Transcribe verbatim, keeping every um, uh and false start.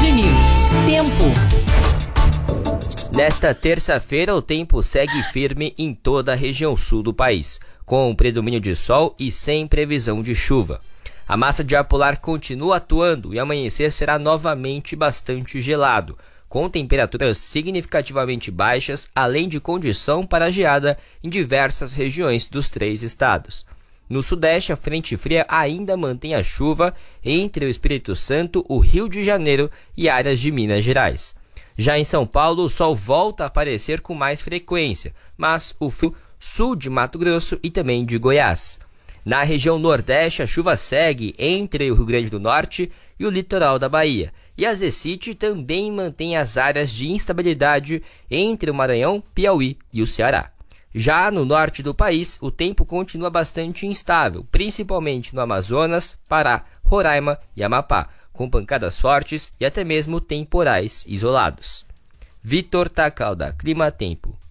News. Tempo. Nesta terça-feira, o tempo segue firme em toda a região sul do país, com predomínio de sol e sem previsão de chuva. A massa de ar polar continua atuando e amanhecer será novamente bastante gelado, com temperaturas significativamente baixas, além de condição para geada em diversas regiões dos três estados. No sudeste, a frente fria ainda mantém a chuva entre o Espírito Santo, o Rio de Janeiro e áreas de Minas Gerais. Já em São Paulo, o sol volta a aparecer com mais frequência, mas o frio sul de Mato Grosso e também de Goiás. Na região nordeste, a chuva segue entre o Rio Grande do Norte e o litoral da Bahia. E a Zecite também mantém as áreas de instabilidade entre o Maranhão, Piauí e o Ceará. Já no norte do país, o tempo continua bastante instável, principalmente no Amazonas, Pará, Roraima e Amapá, com pancadas fortes e até mesmo temporais isolados. Vitor Tacalda, Clima Tempo.